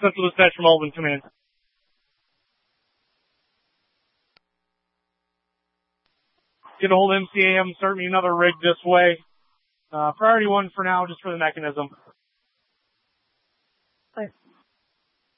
Central Dispatch from Alvin Command. Get a hold of MCAM, start me another rig this way. Priority 1 for now, just for the mechanism.